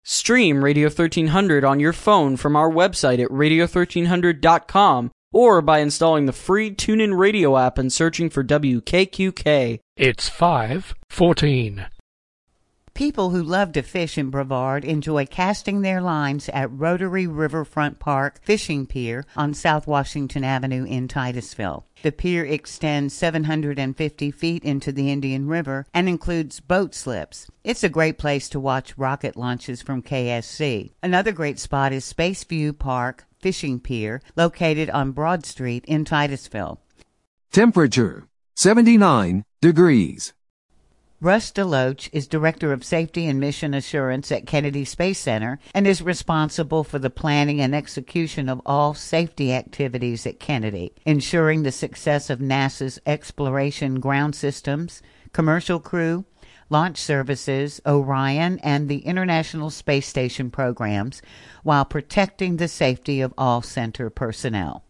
Stream Radio 1300 on your phone from our website at radio1300.com or by installing the free TuneIn Radio app and searching for WKQK. It's 5:14. People who love to fish in Brevard enjoy casting their lines at Rotary Riverfront Park Fishing Pier on South Washington Avenue in Titusville. The pier extends 750 feet into the Indian River and includes boat slips. It's a great place to watch rocket launches from KSC. Another great spot is Spaceview Park Fishing Pier, located on Broad Street in Titusville. Temperature, 79 degrees. Russ DeLoach is Director of Safety and Mission Assurance at Kennedy Space Center and is responsible for the planning and execution of all safety activities at Kennedy, ensuring the success of NASA's exploration ground systems, commercial crew, launch services, Orion, and the International Space Station programs, while protecting the safety of all center personnel.